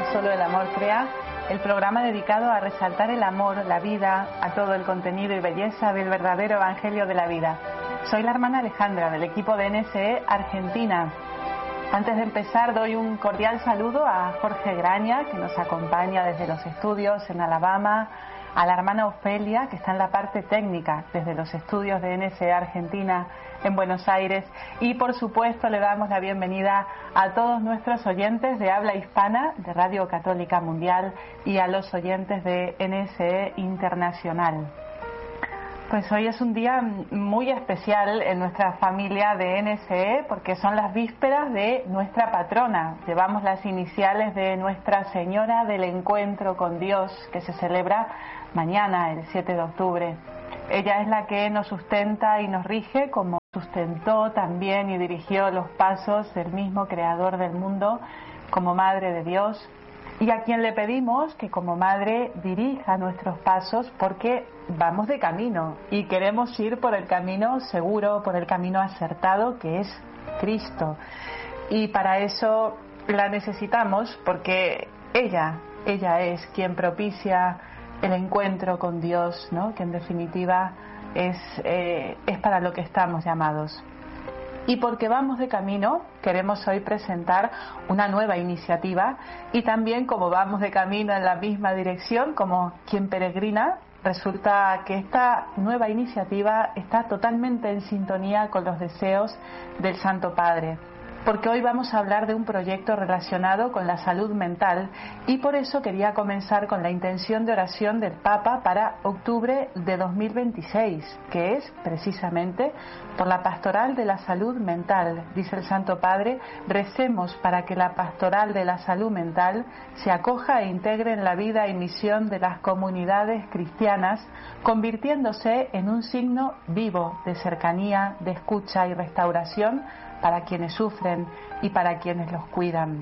Solo el amor crea, el programa dedicado a resaltar el amor, la vida, a todo el contenido y belleza del verdadero evangelio de la vida. Soy la hermana Alejandra del equipo de NSE Argentina. Antes de empezar doy un cordial saludo a Jorge Graña, que nos acompaña desde los estudios en Alabama, a la hermana Ofelia, que está en la parte técnica desde los estudios de NSE Argentina en Buenos Aires, y por supuesto le damos la bienvenida a todos nuestros oyentes de habla hispana de Radio Católica Mundial y a los oyentes de NSE Internacional. Pues hoy es un día muy especial en nuestra familia de NSE porque son las vísperas de nuestra patrona. Llevamos las iniciales de Nuestra Señora del Encuentro con Dios, que se celebra mañana, el 7 de octubre. Ella es la que nos sustenta y nos rige, como sustentó también y dirigió los pasos del mismo Creador del mundo como Madre de Dios, y a quien le pedimos que como Madre dirija nuestros pasos porque vamos de camino y queremos ir por el camino seguro, por el camino acertado que es Cristo. Y para eso la necesitamos porque ella es quien propicia el encuentro con Dios, ¿no? Que en definitiva es para lo que estamos llamados. Y porque vamos de camino, queremos hoy presentar una nueva iniciativa y también como vamos de camino en la misma dirección, como quien peregrina, resulta que esta nueva iniciativa está totalmente en sintonía con los deseos del Santo Padre. Porque hoy vamos a hablar de un proyecto relacionado con la salud mental y por eso quería comenzar con la intención de oración del Papa para octubre de 2026, que es precisamente por la pastoral de la salud mental. Dice el Santo Padre, recemos para que la pastoral de la salud mental se acoja e integre en la vida y misión de las comunidades cristianas, convirtiéndose en un signo vivo de cercanía, de escucha y restauración para quienes sufren y para quienes los cuidan.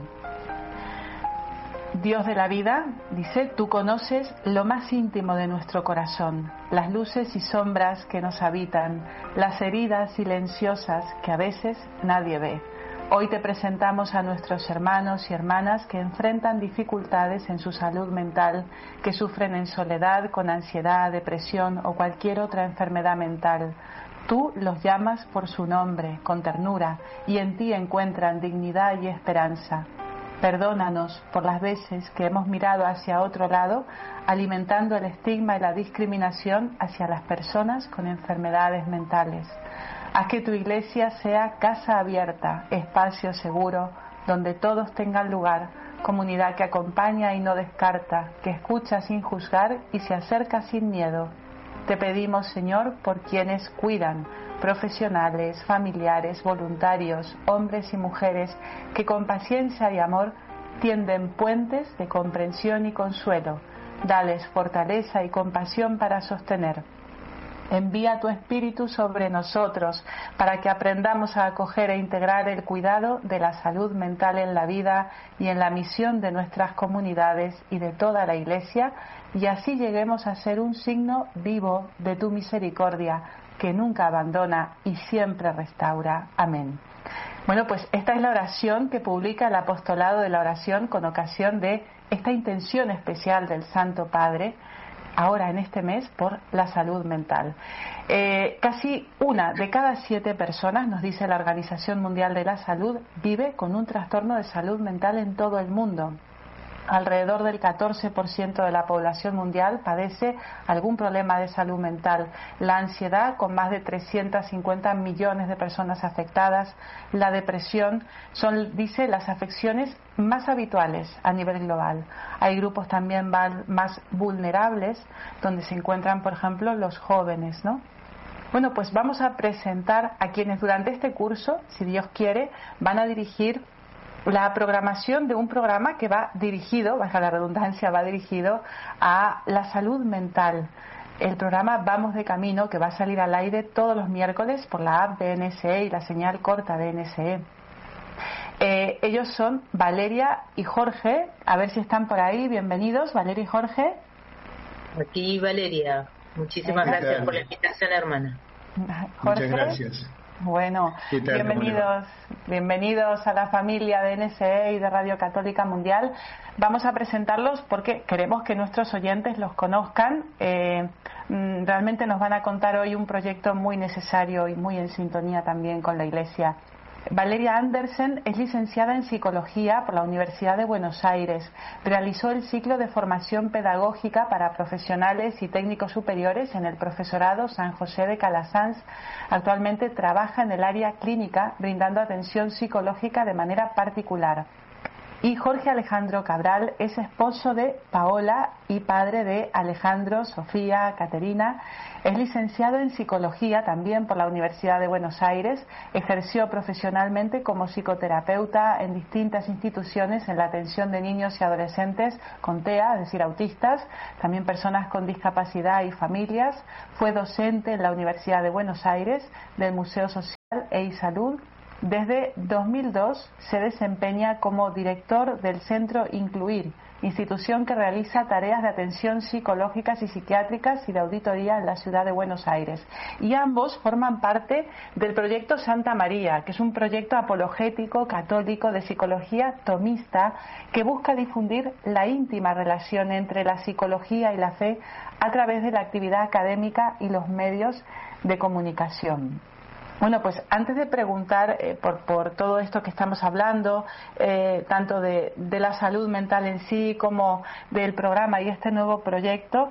Dios de la vida, dice, tú conoces lo más íntimo de nuestro corazón, las luces y sombras que nos habitan, las heridas silenciosas que a veces nadie ve. Hoy te presentamos a nuestros hermanos y hermanas que enfrentan dificultades en su salud mental, que sufren en soledad, con ansiedad, depresión o cualquier otra enfermedad mental. Tú los llamas por su nombre, con ternura, y en ti encuentran dignidad y esperanza. Perdónanos por las veces que hemos mirado hacia otro lado, alimentando el estigma y la discriminación hacia las personas con enfermedades mentales. Haz que tu iglesia sea casa abierta, espacio seguro, donde todos tengan lugar, comunidad que acompaña y no descarta, que escucha sin juzgar y se acerca sin miedo. Te pedimos, Señor, por quienes cuidan, profesionales, familiares, voluntarios, hombres y mujeres, que con paciencia y amor tienden puentes de comprensión y consuelo. Dales fortaleza y compasión para sostener. Envía tu Espíritu sobre nosotros para que aprendamos a acoger e integrar el cuidado de la salud mental en la vida y en la misión de nuestras comunidades y de toda la Iglesia, y así lleguemos a ser un signo vivo de tu misericordia que nunca abandona y siempre restaura. Amén. Bueno, pues esta es la oración que publica el Apostolado de la Oración con ocasión de esta intención especial del Santo Padre, ahora en este mes, por la salud mental. Casi 1 de cada 7 personas, nos dice la Organización Mundial de la Salud, vive con un trastorno de salud mental en todo el mundo. Alrededor del 14% de la población mundial padece algún problema de salud mental. La ansiedad, con más de 350 millones de personas afectadas. La depresión son, dice, las afecciones más habituales a nivel global. Hay grupos también más vulnerables, donde se encuentran, por ejemplo, los jóvenes, ¿no? Bueno, pues vamos a presentar a quienes durante este curso, si Dios quiere, van a dirigir la programación de un programa que va dirigido, bajo la redundancia, va dirigido a la salud mental. El programa Vamos de Camino, que va a salir al aire todos los miércoles por la app de NSE y la señal corta de NSE. Ellos son Valeria y Jorge, a ver si están por ahí. Bienvenidos, Valeria y Jorge. Aquí Valeria, muchísimas gracias por la invitación, hermana. Jorge. Muchas gracias. Bueno, ¿Qué tal? bienvenidos a la familia de NSE y de Radio Católica Mundial. Vamos a presentarlos porque queremos que nuestros oyentes los conozcan. Realmente nos van a contar hoy un proyecto muy necesario y muy en sintonía también con la Iglesia. Valeria Andersen es licenciada en Psicología por la Universidad de Buenos Aires. Realizó el ciclo de formación pedagógica para profesionales y técnicos superiores en el Profesorado San José de Calasanz. Actualmente trabaja en el área clínica brindando atención psicológica de manera particular. Y Jorge Alejandro Cabral es esposo de Paola y padre de Alejandro, Sofía, Caterina. Es licenciado en Psicología también por la Universidad de Buenos Aires. Ejerció profesionalmente como psicoterapeuta en distintas instituciones en la atención de niños y adolescentes con TEA, es decir, autistas, también personas con discapacidad y familias. Fue docente en la Universidad de Buenos Aires del Museo Social e Salud. Desde 2002 se desempeña como director del Centro Incluir, institución que realiza tareas de atención psicológicas y psiquiátricas y de auditoría en la ciudad de Buenos Aires. Y ambos forman parte del proyecto Santa María, que es un proyecto apologético católico de psicología tomista que busca difundir la íntima relación entre la psicología y la fe a través de la actividad académica y los medios de comunicación. Bueno, pues antes de preguntar por todo esto que estamos hablando, tanto de la salud mental en sí como del programa y este nuevo proyecto,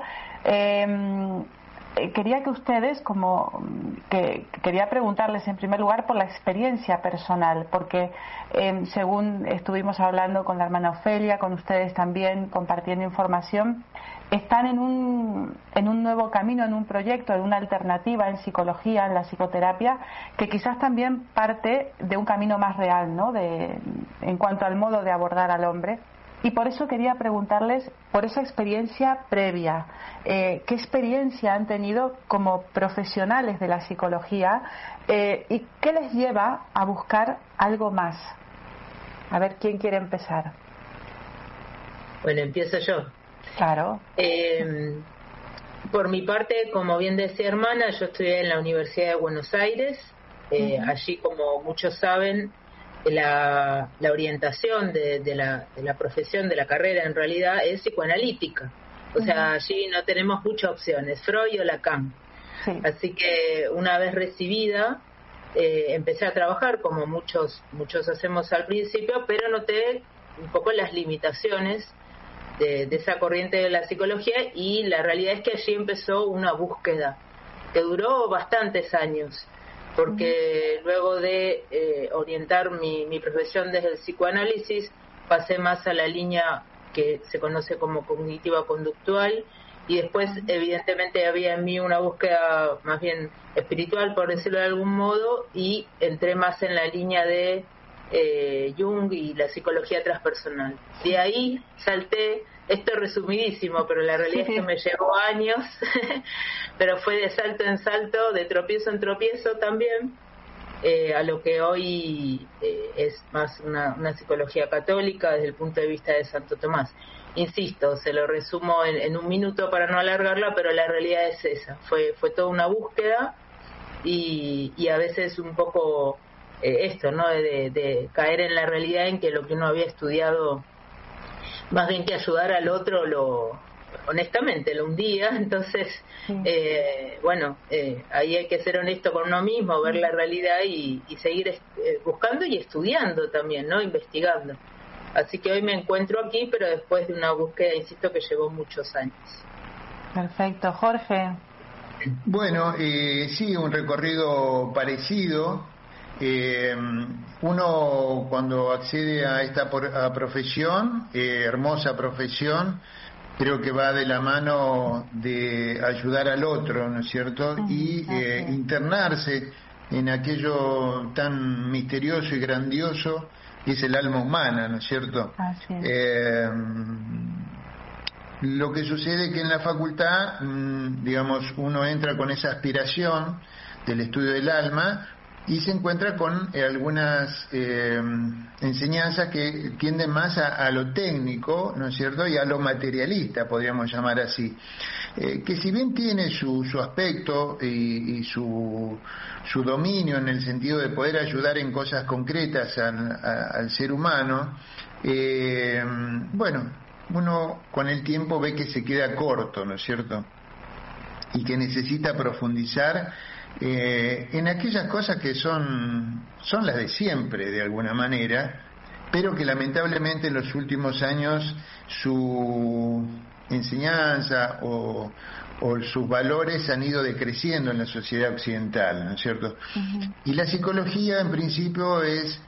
quería que ustedes, quería preguntarles en primer lugar por la experiencia personal, porque según estuvimos hablando con la hermana Ofelia, con ustedes también compartiendo información, están en un nuevo camino, en un proyecto, en una alternativa en psicología, en la psicoterapia, que quizás también parte de un camino más real, ¿no? En cuanto al modo de abordar al hombre. Y por eso quería preguntarles por esa experiencia previa. ¿Qué experiencia han tenido como profesionales de la psicología y qué les lleva a buscar algo más? A ver, ¿quién quiere empezar? Bueno, empiezo yo. Claro. Por mi parte, como bien decía hermana, yo estudié en la Universidad de Buenos Aires. Allí, como muchos saben, la orientación de la profesión, de la carrera en realidad, es psicoanalítica. O sea, allí no tenemos muchas opciones, Freud o Lacan. Sí. Así que una vez recibida, empecé a trabajar como muchos hacemos al principio, pero noté un poco las limitaciones de esa corriente de la psicología, y la realidad es que allí empezó una búsqueda que duró bastantes años, porque luego de orientar mi profesión desde el psicoanálisis, pasé más a la línea que se conoce como cognitiva conductual, y después evidentemente había en mí una búsqueda más bien espiritual, por decirlo de algún modo, y entré más en la línea de Jung y la psicología transpersonal. De ahí salté, esto es resumidísimo, pero la realidad es que me llevó años, pero fue de salto en salto, de tropiezo en tropiezo también, a lo que hoy es más una psicología católica desde el punto de vista de Santo Tomás. Insisto, se lo resumo en un minuto para no alargarla, pero la realidad es esa, fue toda una búsqueda y a veces un poco esto, ¿no? De caer en la realidad en que lo que uno había estudiado, más bien que ayudar al otro, honestamente lo hundía. Entonces ahí hay que ser honesto con uno mismo, ver la realidad y seguir buscando y estudiando también, ¿no? Investigando. Así que hoy me encuentro aquí, pero después de una búsqueda, insisto, que llevó muchos años. Perfecto. Jorge. Bueno, sí, un recorrido parecido. Uno cuando accede a esta profesión, hermosa profesión, creo que va de la mano de ayudar al otro, ¿no es cierto? Y internarse en aquello tan misterioso y grandioso que es el alma humana, ¿no es cierto? Lo que sucede es que en la facultad, digamos, uno entra con esa aspiración del estudio del alma, y se encuentra con algunas enseñanzas que tienden más a lo técnico, ¿no es cierto?, y a lo materialista, podríamos llamar así, que si bien tiene su aspecto y su dominio en el sentido de poder ayudar en cosas concretas al ser humano, bueno, uno con el tiempo ve que se queda corto, ¿no es cierto?, y que necesita profundizar en aquellas cosas que son las de siempre, de alguna manera, pero que lamentablemente en los últimos años su enseñanza o sus valores han ido decreciendo en la sociedad occidental, ¿no es cierto? Uh-huh. Y la psicología, en principio, es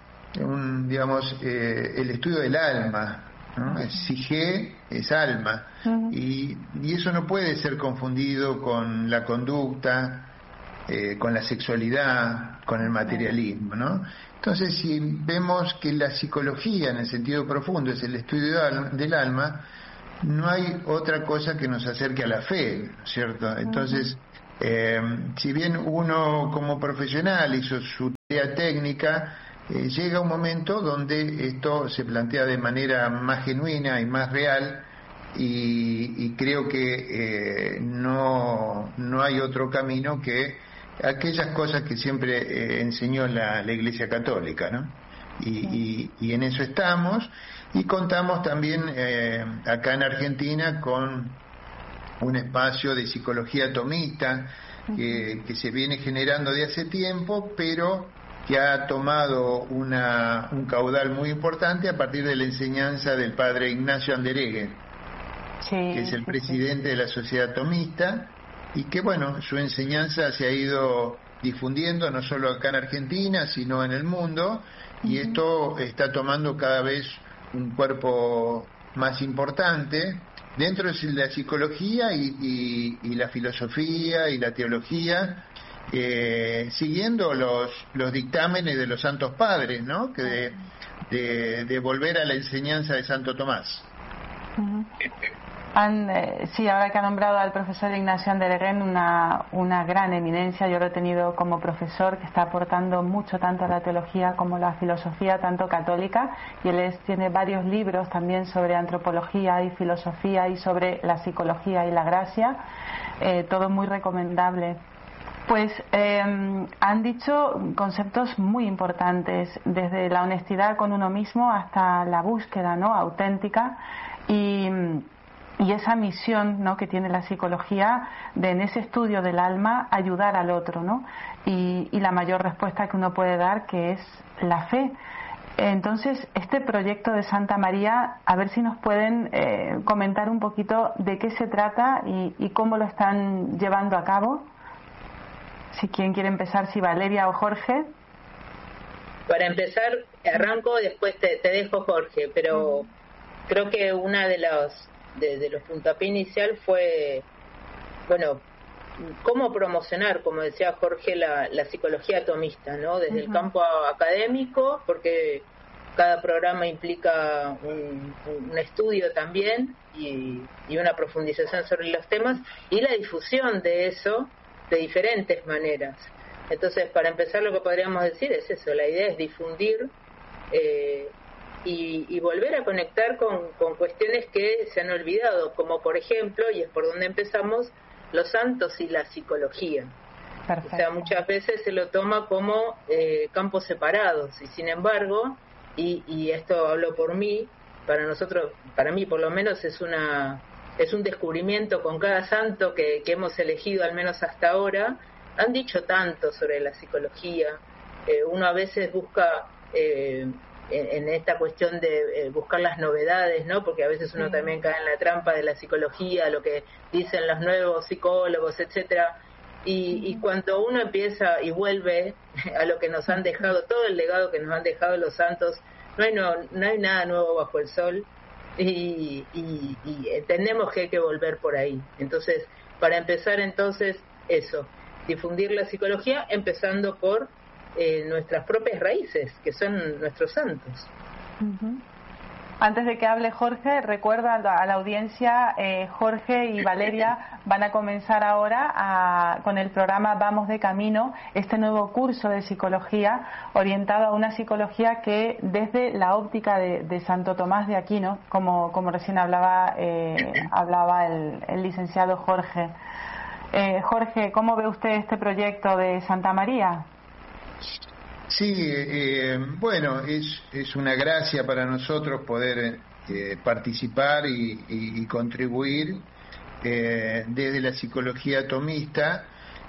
el estudio del alma, ¿no? Psique es alma, uh-huh. y eso no puede ser confundido con la conducta, con la sexualidad, con el materialismo, ¿no? Entonces, si vemos que la psicología, en el sentido profundo, es el estudio del alma, no hay otra cosa que nos acerque a la fe, ¿no es cierto? Entonces, si bien uno como profesional hizo su tarea técnica, llega un momento donde esto se plantea de manera más genuina y más real, y creo que no hay otro camino que aquellas cosas que siempre enseñó la Iglesia Católica, ¿no? Y en eso estamos, y contamos también acá en Argentina con un espacio de psicología tomista que se viene generando de hace tiempo, pero que ha tomado un caudal muy importante a partir de la enseñanza del padre Ignacio Andereghe, que es el presidente de la Sociedad Tomista, y que bueno, su enseñanza se ha ido difundiendo no solo acá en Argentina, sino en el mundo, y esto está tomando cada vez un cuerpo más importante dentro de la psicología y la filosofía y la teología, siguiendo los dictámenes de los santos padres, ¿no?, que de volver a la enseñanza de Santo Tomás. Sí, ahora que ha nombrado al profesor Ignacio Andereghe, una gran eminencia. Yo lo he tenido como profesor, que está aportando mucho tanto a la teología como la filosofía, tanto católica, y él tiene varios libros también sobre antropología y filosofía y sobre la psicología y la gracia, todo muy recomendable. Pues han dicho conceptos muy importantes, desde la honestidad con uno mismo hasta la búsqueda, ¿no?, auténtica, y esa misión, ¿no?, que tiene la psicología de, en ese estudio del alma, ayudar al otro, ¿no?, y la mayor respuesta que uno puede dar, que es la fe. Entonces, este proyecto de Santa María, a ver si nos pueden comentar un poquito de qué se trata y cómo lo están llevando a cabo. Si quién quiere empezar, si Valeria o Jorge. Para empezar, arranco, después te dejo, Jorge, pero creo que una de los puntapiés inicial fue, bueno, cómo promocionar, como decía Jorge, la psicología tomista, ¿no? Desde el campo académico, porque cada programa implica un estudio también y una profundización sobre los temas, y la difusión de eso de diferentes maneras. Entonces, para empezar, lo que podríamos decir es eso: la idea es difundir y volver a conectar con cuestiones que se han olvidado, como por ejemplo, y es por donde empezamos, los santos y la psicología. Perfecto. O sea, muchas veces se lo toma como campos separados, y sin embargo, y esto hablo por mí, para mí por lo menos es un descubrimiento con cada santo que hemos elegido, al menos hasta ahora. Han dicho tanto sobre la psicología. Uno a veces busca en esta cuestión de buscar las novedades, ¿no? Porque a veces uno también cae en la trampa de la psicología, lo que dicen los nuevos psicólogos, etcétera. Y cuando uno empieza y vuelve a lo que nos han dejado, todo el legado que nos han dejado los santos, no hay nada nuevo bajo el sol, y entendemos que hay que volver por ahí. Entonces, para empezar, eso, difundir la psicología, empezando por nuestras propias raíces, que son nuestros santos. Antes de que hable Jorge, recuerdo a la audiencia, Jorge y Valeria van a comenzar ahora con el programa Vamos de Camino, este nuevo curso de psicología orientado a una psicología que desde la óptica de Santo Tomás de Aquino, como recién hablaba el licenciado Jorge. Jorge, ¿cómo ve usted este proyecto de Santa María? Sí, bueno, es una gracia para nosotros poder participar y contribuir desde la psicología tomista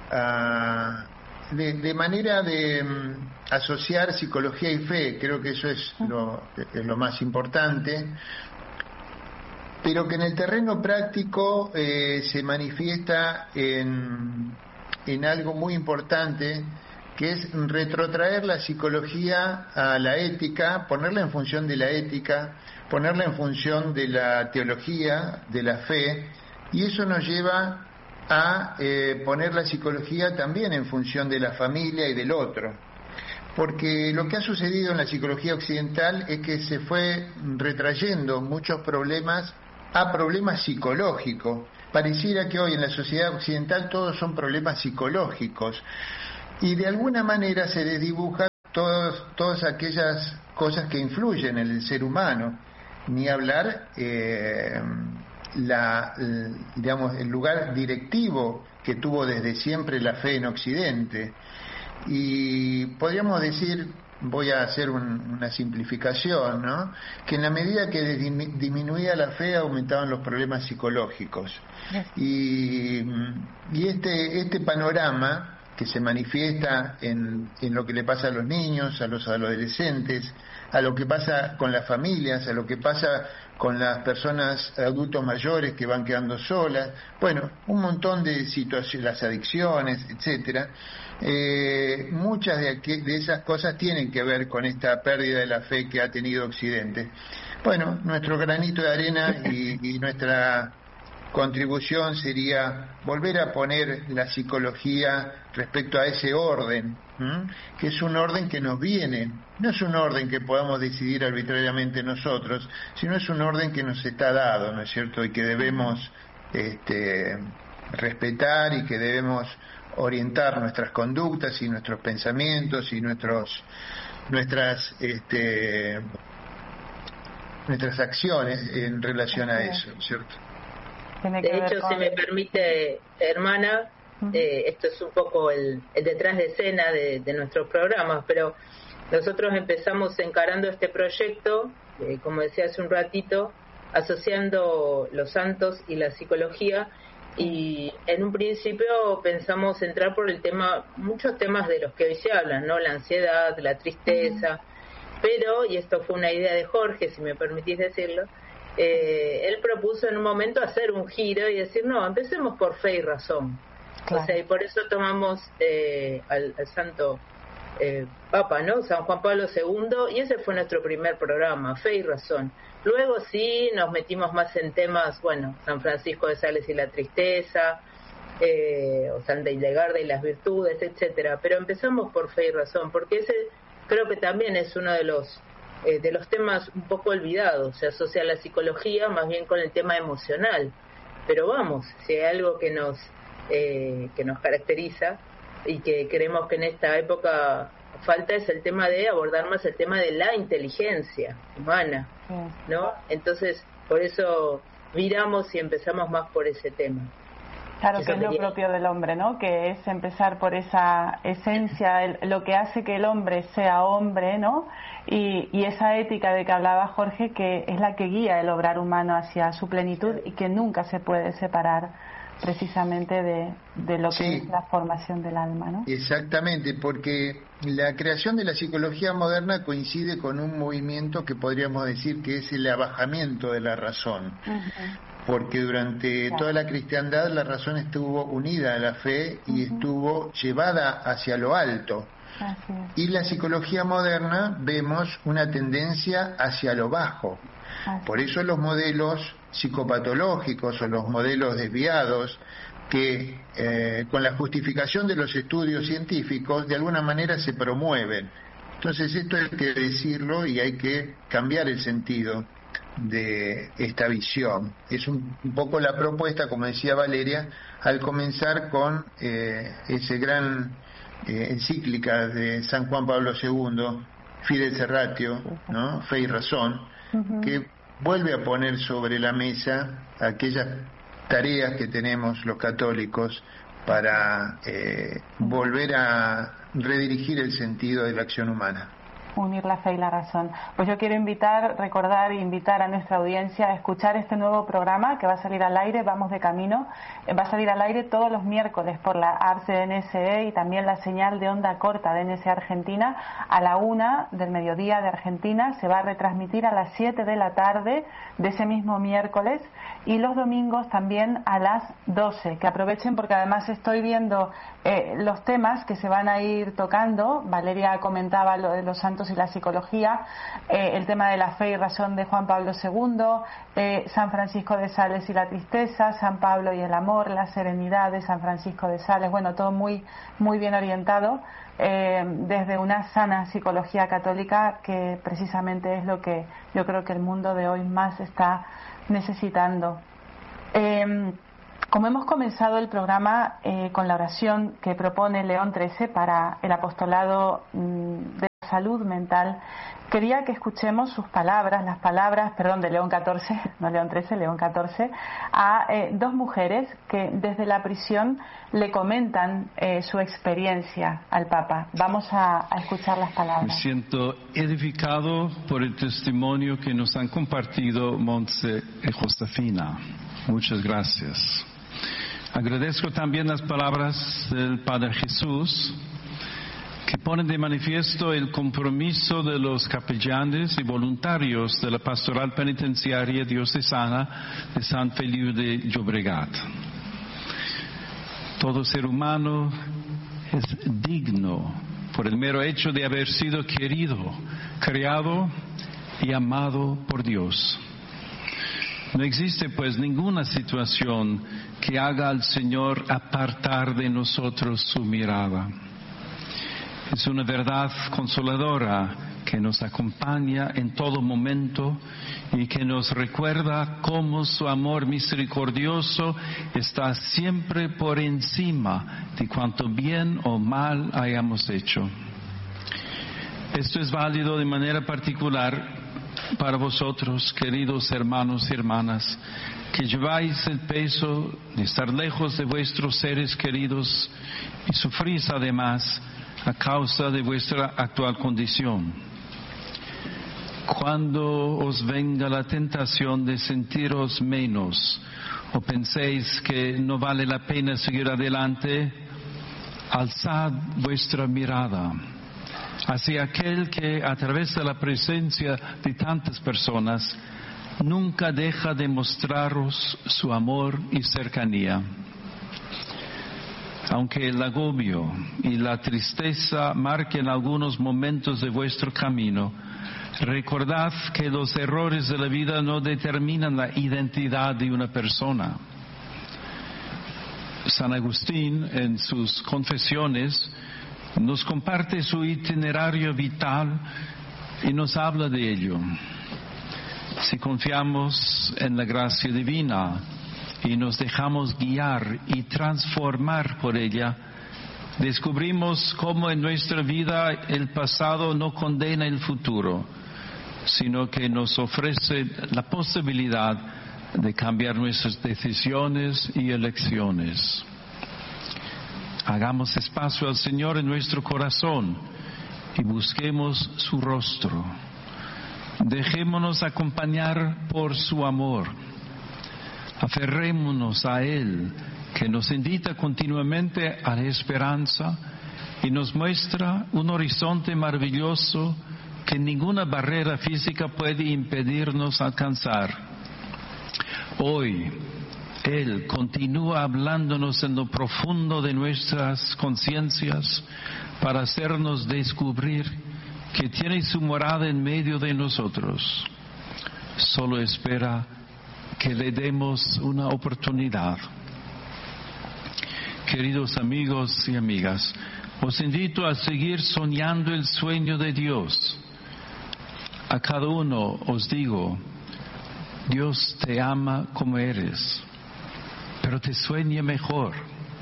de manera de asociar psicología y fe. Creo que eso es lo más importante, pero que en el terreno práctico se manifiesta en algo muy importante, que es retrotraer la psicología a la ética, ponerla en función de la ética, ponerla en función de la teología, de la fe, y eso nos lleva a poner la psicología también en función de la familia y del otro. Porque lo que ha sucedido en la psicología occidental es que se fue retrayendo muchos problemas a problemas psicológicos. Pareciera que hoy en la sociedad occidental todos son problemas psicológicos. Y de alguna manera se desdibujan todas aquellas cosas que influyen en el ser humano, ni hablar digamos el lugar directivo que tuvo desde siempre la fe en Occidente. Y podríamos decir, voy a hacer una simplificación, ¿no?, que en la medida que disminuía la fe aumentaban los problemas psicológicos. Y este panorama que se manifiesta en lo que le pasa a los niños, a los adolescentes, a lo que pasa con las familias, a lo que pasa con las personas adultos mayores que van quedando solas, bueno, un montón de situaciones, las adicciones, etcétera. Muchas de esas cosas tienen que ver con esta pérdida de la fe que ha tenido Occidente. Bueno, nuestro granito de arena y nuestra contribución sería volver a poner la psicología respecto a ese orden, que es un orden que nos viene, no es un orden que podamos decidir arbitrariamente nosotros, sino es un orden que nos está dado, ¿no es cierto?, y que debemos respetar, y que debemos orientar nuestras conductas y nuestros pensamientos y nuestras acciones en relación a eso, ¿cierto? De hecho, si me permite, hermana, esto es un poco el detrás de escena de nuestros programas, pero nosotros empezamos encarando este proyecto, como decía hace un ratito, asociando los santos y la psicología, y en un principio pensamos entrar por el tema, muchos temas de los que hoy se hablan, ¿no?, la ansiedad, la tristeza, pero, y esto fue una idea de Jorge, si me permitís decirlo, él propuso en un momento hacer un giro y decir, no, empecemos por fe y razón. Claro. O sea, y por eso tomamos al santo Papa, ¿no?, San Juan Pablo II, y ese fue nuestro primer programa, Fe y Razón. Luego sí nos metimos más en temas, bueno, San Francisco de Sales y la tristeza, o Santa Hildegarda y las virtudes, etcétera. Pero empezamos por Fe y Razón, porque ese creo que también es uno de los temas un poco olvidados. Se asocia a la psicología más bien con el tema emocional, pero vamos, si hay algo que nos caracteriza y que creemos que en esta época falta, es el tema de abordar más el tema de la inteligencia humana, ¿no? Entonces, por eso viramos y empezamos más por ese tema. Claro, que es lo propio del hombre, ¿no?, que es empezar por esa esencia, lo que hace que el hombre sea hombre, ¿no?, y esa ética de que hablaba Jorge, que es la que guía el obrar humano hacia su plenitud y que nunca se puede separar precisamente de lo que es la formación del alma, ¿no? Exactamente, porque la creación de la psicología moderna coincide con un movimiento que podríamos decir que es el abajamiento de la razón. Porque durante toda la cristiandad la razón estuvo unida a la fe y estuvo llevada hacia lo alto. Y la psicología moderna vemos una tendencia hacia lo bajo. Por eso los modelos psicopatológicos o los modelos desviados que con la justificación de los estudios científicos de alguna manera se promueven. Entonces esto hay que decirlo y hay que cambiar el sentido de esta visión. Es un poco la propuesta, como decía Valeria, al comenzar con ese gran encíclica de San Juan Pablo II, Fides et Ratio, ¿no? Fe y razón, que vuelve a poner sobre la mesa aquellas tareas que tenemos los católicos para volver a redirigir el sentido de la acción humana. Unir la fe y la razón. Pues yo quiero recordar e invitar a nuestra audiencia a escuchar este nuevo programa que va a salir al aire, Vamos de Camino. Va a salir al aire todos los miércoles por la ARS de NSE y también la señal de onda corta de NSE Argentina a la 1 del mediodía de Argentina. Se va a retransmitir a las 7 de la tarde de ese mismo miércoles y los domingos también a las 12. Que aprovechen porque además estoy viendo los temas que se van a ir tocando. Valeria comentaba lo de los santos y la psicología, el tema de la fe y razón de Juan Pablo II, San Francisco de Sales y la tristeza, San Pablo y el amor, la serenidad de San Francisco de Sales, bueno, todo muy, muy bien orientado desde una sana psicología católica, que precisamente es lo que yo creo que el mundo de hoy más está necesitando. Como hemos comenzado el programa con la oración que propone León XIII para el apostolado de la salud mental, quería que escuchemos sus palabras, las palabras, de León XIV, no León XIII, León XIV, a dos mujeres que desde la prisión le comentan su experiencia al Papa. Vamos a escuchar las palabras. Me siento edificado por el testimonio que nos han compartido Montse y Josefina. Muchas gracias. Agradezco también las palabras del Padre Jesús, que ponen de manifiesto el compromiso de los capellanes y voluntarios de la Pastoral Penitenciaria Diocesana de San Feliu de Llobregat. Todo ser humano es digno por el mero hecho de haber sido querido, creado y amado por Dios. No existe pues ninguna situación que haga al Señor apartar de nosotros su mirada. Es una verdad consoladora que nos acompaña en todo momento y que nos recuerda cómo su amor misericordioso está siempre por encima de cuanto bien o mal hayamos hecho. Esto es válido de manera particular para vosotros, queridos hermanos y hermanas, que lleváis el peso de estar lejos de vuestros seres queridos y sufrís además a causa de vuestra actual condición. Cuando os venga la tentación de sentiros menos o penséis que no vale la pena seguir adelante, alzad vuestra mirada hacia aquel que a través de la presencia de tantas personas nunca deja de mostraros su amor y cercanía. Aunque el agobio y la tristeza marquen algunos momentos de vuestro camino, recordad que los errores de la vida no determinan la identidad de una persona. San Agustín, en sus Confesiones, nos comparte su itinerario vital y nos habla de ello. Si confiamos en la gracia divina y nos dejamos guiar y transformar por ella, descubrimos cómo en nuestra vida el pasado no condena el futuro, sino que nos ofrece la posibilidad de cambiar nuestras decisiones y elecciones. Hagamos espacio al Señor en nuestro corazón y busquemos su rostro. Dejémonos acompañar por su amor. Aferrémonos a Él, que nos invita continuamente a la esperanza y nos muestra un horizonte maravilloso que ninguna barrera física puede impedirnos alcanzar. Hoy, Él continúa hablándonos en lo profundo de nuestras conciencias para hacernos descubrir que tiene su morada en medio de nosotros. Solo espera que le demos una oportunidad. Queridos amigos y amigas, os invito a seguir soñando el sueño de Dios. A cada uno os digo, Dios te ama como eres, pero te sueña mejor.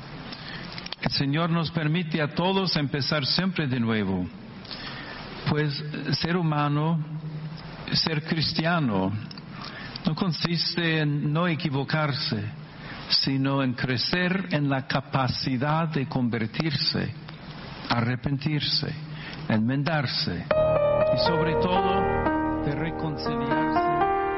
El Señor nos permite a todos empezar siempre de nuevo, pues ser humano, ser cristiano, no consiste en no equivocarse, sino en crecer en la capacidad de convertirse, arrepentirse, enmendarse y sobre todo de reconciliarse.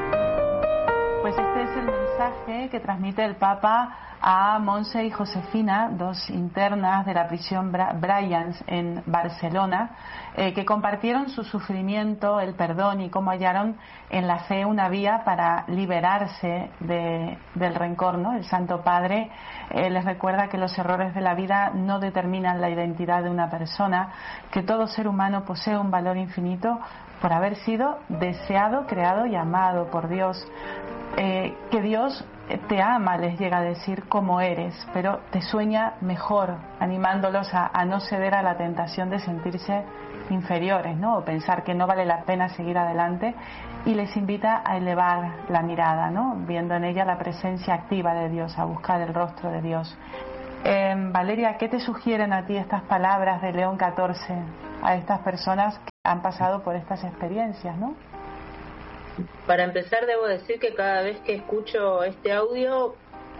Pues este es el mensaje que transmite el Papa a Monse y Josefina, dos internas de la prisión Bryans en Barcelona, que compartieron su sufrimiento, el perdón y cómo hallaron en la fe una vía para liberarse del rencor, ¿no? El Santo Padre les recuerda que los errores de la vida no determinan la identidad de una persona, que todo ser humano posee un valor infinito por haber sido deseado, creado y amado por Dios. Que Dios te ama, les llega a decir, como eres, pero te sueña mejor, animándolos a no ceder a la tentación de sentirse inferiores, ¿no? O pensar que no vale la pena seguir adelante, y les invita a elevar la mirada, ¿no? Viendo en ella la presencia activa de Dios, a buscar el rostro de Dios. Valeria, ¿qué te sugieren a ti estas palabras de León XIV a estas personas que han pasado por estas experiencias, ¿no? Para empezar, debo decir que cada vez que escucho este audio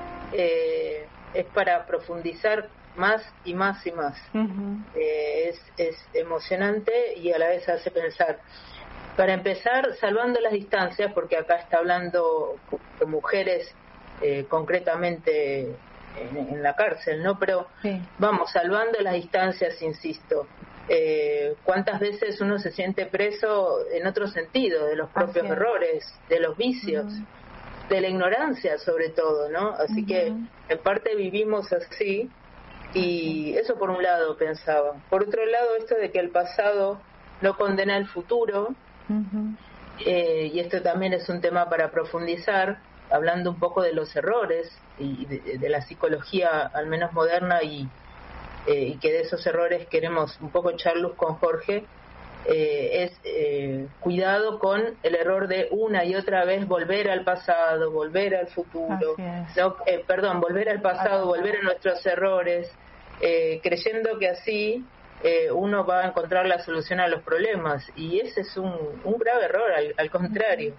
es para profundizar más y más y más. Uh-huh. Es emocionante y a la vez hace pensar. Para empezar, salvando las distancias, porque acá está hablando de mujeres concretamente en la cárcel, ¿no? Pero sí, vamos, salvando las distancias, insisto. ¿Cuántas veces uno se siente preso en otro sentido, de los propios errores, de los vicios, uh-huh, de la ignorancia sobre todo, ¿no? Así uh-huh, que en parte vivimos así, y eso por un lado pensaba. Por otro lado, esto de que el pasado no condena el futuro, uh-huh, y esto también es un tema para profundizar, hablando un poco de los errores y de la psicología al menos moderna, y que de esos errores queremos un poco echar luz con Jorge, es cuidado con el error de una y otra vez volver al pasado, volver al futuro, volver al pasado, volver a nuestros errores, creyendo que así uno va a encontrar la solución a los problemas, y ese es un grave error, al contrario.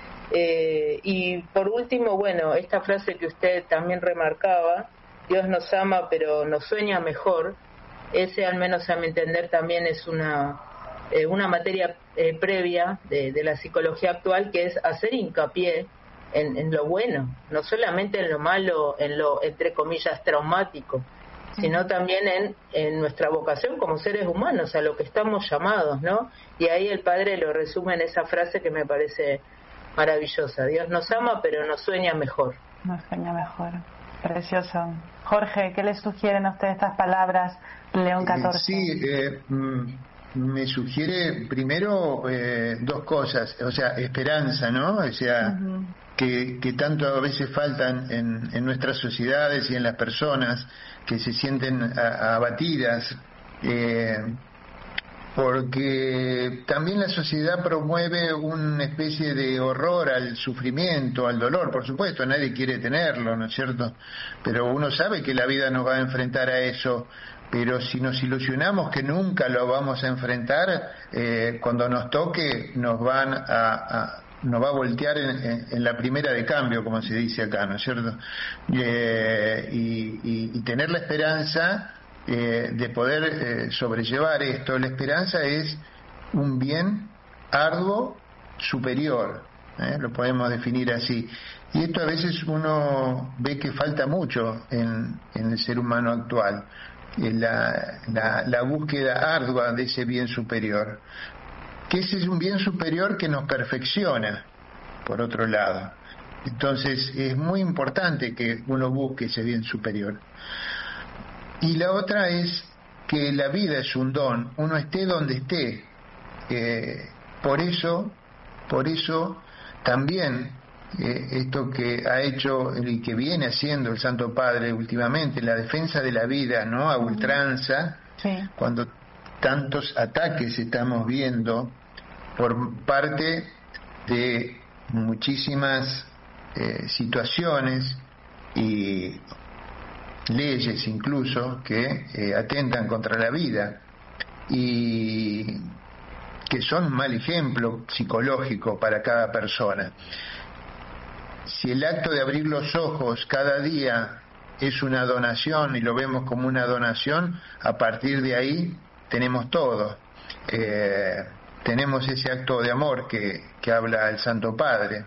Y por último, bueno, esta frase que usted también remarcaba, Dios nos ama pero nos sueña mejor, ese al menos a mi entender también es una materia previa de la psicología actual, que es hacer hincapié en lo bueno, no solamente en lo malo, en lo entre comillas traumático, sino también en nuestra vocación como seres humanos, a lo que estamos llamados, ¿no? Y ahí el Padre lo resume en esa frase que me parece maravillosa: Dios nos ama pero nos sueña mejor. Nos sueña mejor. Precioso. Jorge, ¿qué les sugieren a ustedes estas palabras, León XIV? Sí, me sugiere primero dos cosas, o sea, esperanza, ¿no? O sea, uh-huh, que tanto a veces faltan en nuestras sociedades y en las personas que se sienten abatidas, porque también la sociedad promueve una especie de horror al sufrimiento, al dolor. Por supuesto, nadie quiere tenerlo, ¿no es cierto? Pero uno sabe que la vida nos va a enfrentar a eso, pero si nos ilusionamos que nunca lo vamos a enfrentar, cuando nos toque nos va a voltear en la primera de cambio, como se dice acá, ¿no es cierto? Y tener la esperanza de poder sobrellevar esto. La esperanza es un bien arduo superior, lo podemos definir así, y esto a veces uno ve que falta mucho en el ser humano actual, la búsqueda ardua de ese bien superior, que ese es un bien superior que nos perfecciona, por otro lado. Entonces es muy importante que uno busque ese bien superior. Y la otra es que la vida es un don, uno esté donde esté. Por eso también esto que ha hecho y que viene haciendo el Santo Padre últimamente, la defensa de la vida, ¿no? A ultranza, sí, cuando tantos ataques estamos viendo por parte de muchísimas situaciones y leyes incluso que atentan contra la vida y que son un mal ejemplo psicológico para cada persona. Si el acto de abrir los ojos cada día es una donación y lo vemos como una donación, a partir de ahí tenemos todo. Tenemos ese acto de amor que habla el Santo Padre,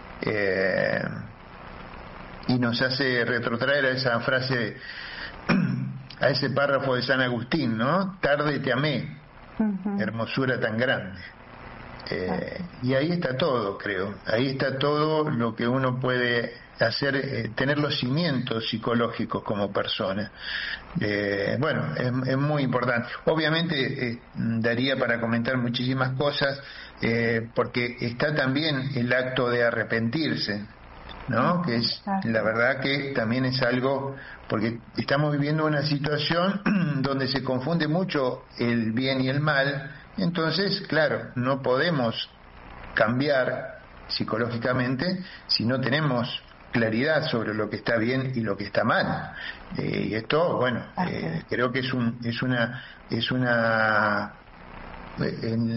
y nos hace retrotraer a esa frase, a ese párrafo de San Agustín, ¿no? Tarde te amé, hermosura tan grande. Y ahí está todo, creo. Ahí está todo lo que uno puede hacer, tener los cimientos psicológicos como persona. Bueno, es muy importante. Obviamente daría para comentar muchísimas cosas, porque está también el acto de arrepentirse, ¿no? Que es, la verdad que también es algo, porque estamos viviendo una situación donde se confunde mucho el bien y el mal. Entonces, claro, no podemos cambiar psicológicamente si no tenemos claridad sobre lo que está bien y lo que está mal. Y esto, bueno, creo que es una